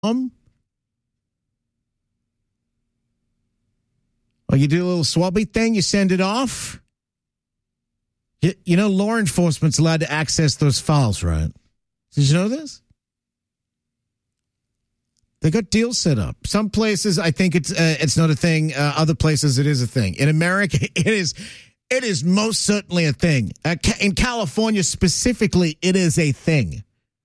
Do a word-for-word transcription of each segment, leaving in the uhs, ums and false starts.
Um, or you do a little swabby thing, you send it off. You, you know, law enforcement's allowed to access those files, right? Did you know this? They got deals set up. Some places, I think it's uh, it's not a thing. Uh, other places, it is a thing. In America, it is it is most certainly a thing. Uh, in California specifically, it is a thing.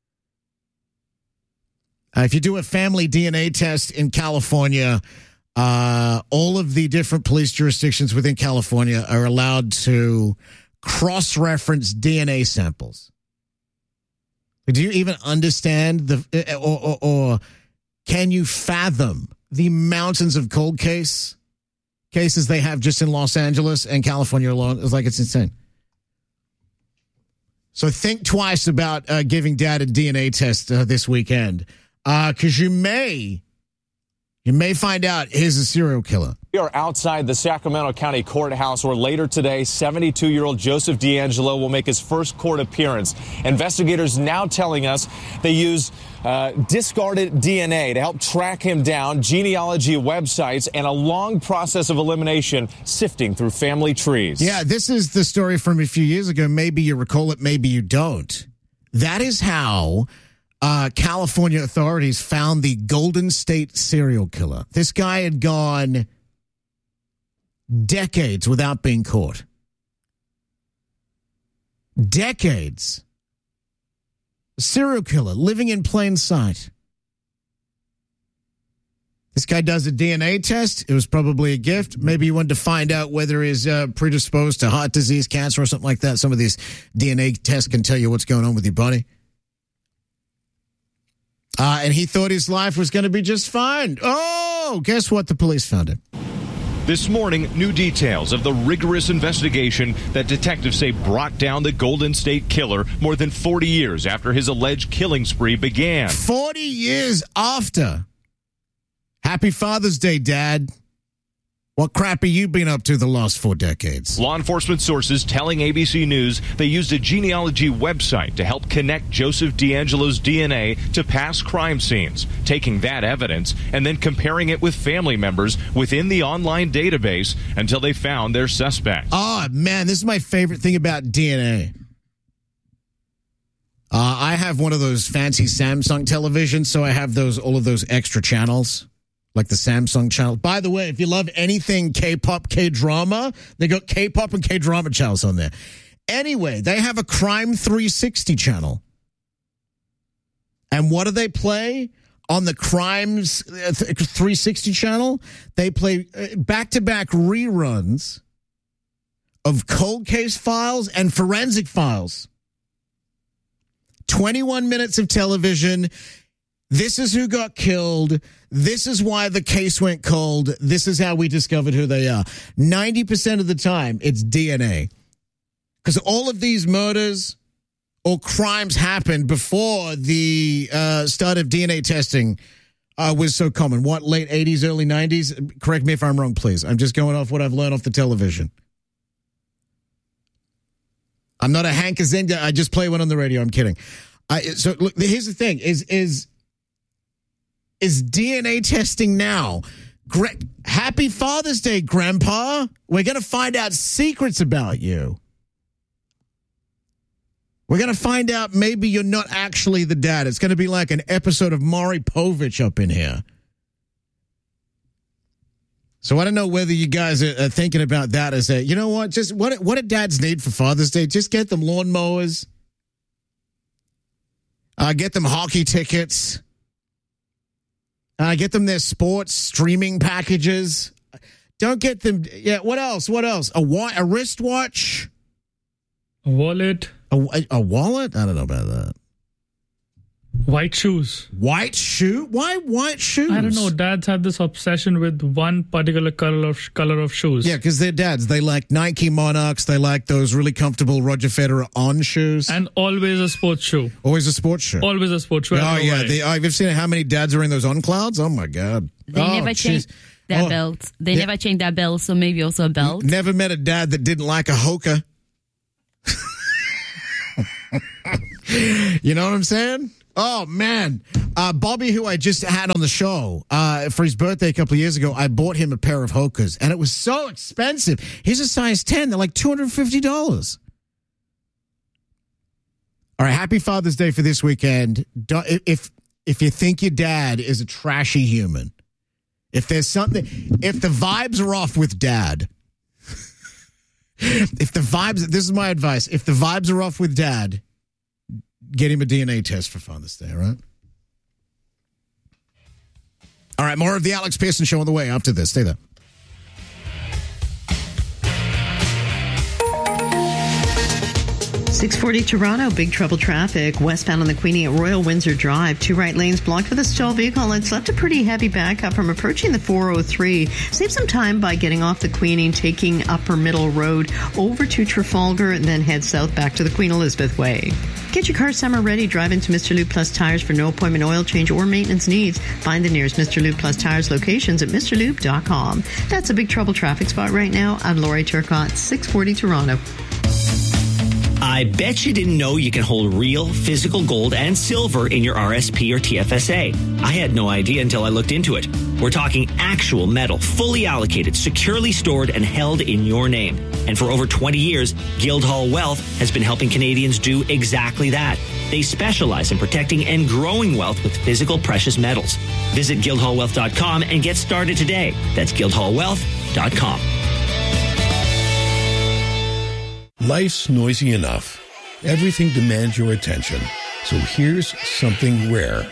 Uh, if you do a family D N A test in California, uh, all of the different police jurisdictions within California are allowed to cross-reference D N A samples. Do you even understand the or, or, or can you fathom the mountains of cold case cases they have just in Los Angeles and California alone? It's like it's insane. So think twice about uh, giving dad a D N A test uh, this weekend. Because uh, you may, you may find out he's a serial killer. We are outside the Sacramento County Courthouse where later today, seventy-two-year-old Joseph DeAngelo will make his first court appearance. Investigators now telling us they use uh, discarded D N A to help track him down, genealogy websites, and a long process of elimination sifting through family trees. Yeah, this is the story from a few years ago. Maybe you recall it, maybe you don't. That is how Uh, California authorities found the Golden State serial killer. This guy had gone decades without being caught. Decades. A serial killer living in plain sight. This guy does a D N A test. It was probably a gift. Maybe he wanted to find out whether he's uh, predisposed to heart disease, cancer, or something like that. Some of these D N A tests can tell you what's going on with your body. Uh, and he thought his life was going to be just fine. Oh, guess what? The police found him. This morning, new details of the rigorous investigation that detectives say brought down the Golden State Killer more than forty years after his alleged killing spree began. forty years after. Happy Father's Day, Dad. What crap have you been up to the last four decades? Law enforcement sources telling A B C News they used a genealogy website to help connect Joseph DeAngelo's D N A to past crime scenes, taking that evidence and then comparing it with family members within the online database until they found their suspect. Oh, man, this is my favorite thing about D N A. Uh, I have one of those fancy Samsung televisions, so I have those all of those extra channels. Like the Samsung channel. By the way, if you love anything K-pop, K-drama, they got K-pop and K-drama channels on there. Anyway, they have a Crime three sixty channel. And what do they play on the Crimes three sixty channel? They play back-to-back reruns of cold case files and forensic files. twenty-one minutes of television. This is who got killed. This is why the case went cold. This is how we discovered who they are. ninety percent of the time, it's D N A. Because all of these murders or crimes happened before the uh, start of D N A testing uh, was so common. What, late eighties, early nineties? Correct me if I'm wrong, please. I'm just going off what I've learned off the television. I'm not a Hank Azinga. I just play one on the radio. I'm kidding. I, so look, here's the thing: is is is D N A testing now? Gra- Happy Father's Day, Grandpa. We're going to find out secrets about you. We're going to find out maybe you're not actually the dad. It's going to be like an episode of Maury Povich up in here. So I don't know whether you guys are thinking about that as a, you know what, just what what do dads need for Father's Day? Just get them lawnmowers. Uh, get them hockey tickets. Uh, get them their sports streaming packages. Don't get them, yeah, what else? What else? A, wa- a wristwatch? A wallet. A, a, a wallet? I don't know about that. White shoes. White shoe? Why white shoes? I don't know. Dads have this obsession with one particular color of color of shoes. Yeah, because they're dads. They like Nike Monarchs. They like those really comfortable Roger Federer on shoes. And always a sports shoe. Always a sports shoe. Always a sports shoe. Oh, yeah. They, oh, have you seen how many dads are in those On Clouds? Oh, my God. They oh, never changed their oh, belts. They yeah. never changed their belts, so maybe also a belt. Never met a dad that didn't like a Hoka. You know what I'm saying? Oh, man. Uh, Bobby, who I just had on the show uh, for his birthday a couple of years ago, I bought him a pair of Hokas, and it was so expensive. He's a size ten. They're like two hundred fifty dollars. All right, happy Father's Day for this weekend. Don't, if if you think your dad is a trashy human, if there's something, if the vibes are off with dad, if the vibes, this is my advice, if the vibes are off with dad, get him a D N A test for Father's Day, all right? All right, more of the Alex Pearson Show on the way after this. Stay there. six forty Toronto, big trouble traffic. Westbound on the Queenie at Royal Windsor Drive. Two right lanes blocked with a stalled vehicle. It's left a pretty heavy backup from approaching the four oh three. Save some time by getting off the Queenie, taking Upper Middle Road over to Trafalgar, and then head south back to the Queen Elizabeth Way. Get your car summer ready. Drive into Mister Lube Plus Tires for no appointment oil change or maintenance needs. Find the nearest Mister Lube Plus Tires locations at Mr Lube dot com. That's a big trouble traffic spot right now. I'm Lori Turcotte, six forty Toronto. I bet you didn't know you can hold real physical gold and silver in your R S P or T F S A. I had no idea until I looked into it. We're talking actual metal, fully allocated, securely stored, and held in your name. And for over twenty years, Guildhall Wealth has been helping Canadians do exactly that. They specialize in protecting and growing wealth with physical precious metals. Visit guildhall wealth dot com and get started today. That's guildhall wealth dot com. Life's noisy enough. Everything demands your attention. So here's something rare.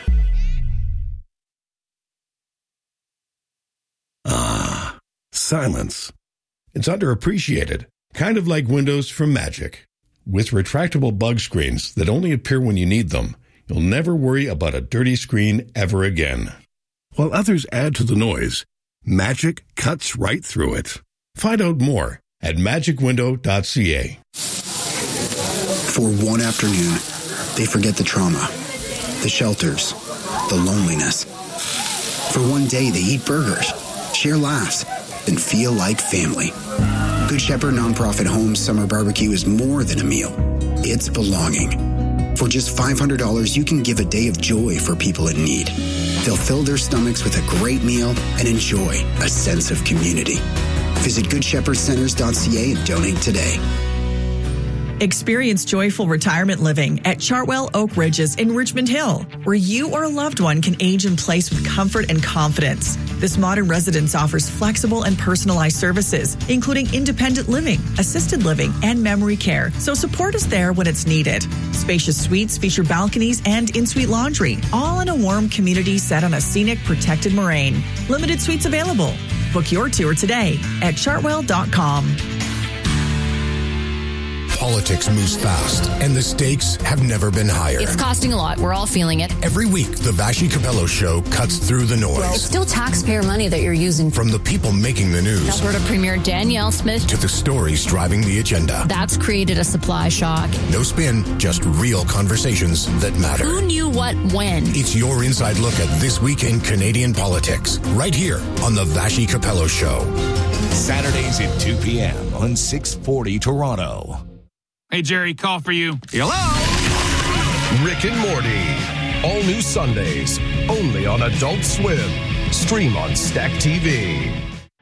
Ah, silence. It's underappreciated, kind of like Windows from Magic. With retractable bug screens that only appear when you need them, you'll never worry about a dirty screen ever again. While others add to the noise, Magic cuts right through it. Find out more at magic window dot c a. For one afternoon, they forget the trauma, the shelters, the loneliness. For one day, they eat burgers, share laughs, and feel like family. Good Shepherd Nonprofit Homes Summer Barbecue is more than a meal. It's belonging. For just five hundred dollars, you can give a day of joy for people in need. They'll fill their stomachs with a great meal and enjoy a sense of community. Visit good shepherd centers dot c a and donate today. Experience joyful retirement living at Chartwell Oak Ridges in Richmond Hill, where you or a loved one can age in place with comfort and confidence. This modern residence offers flexible and personalized services, including independent living, assisted living, and memory care, so support is there when it's needed. Spacious suites feature balconies and in-suite laundry, all in a warm community set on a scenic, protected moraine. Limited suites available. Book your tour today at chartwell dot com. Politics moves fast, and the stakes have never been higher. It's costing a lot. We're all feeling it. Every week, the Vashi Capello Show cuts through the noise. It's still taxpayer money that you're using. From the people making the news. Alberta Premier Danielle Smith. To the stories driving the agenda. That's created a supply shock. No spin, just real conversations that matter. Who knew what when? It's your inside look at this week in Canadian politics. Right here on the Vashi Capello Show. Saturdays at two p.m. on six forty Toronto. Hey, Jerry, call for you. Hello? Rick and Morty. All new Sundays, only on Adult Swim. Stream on Stack T V.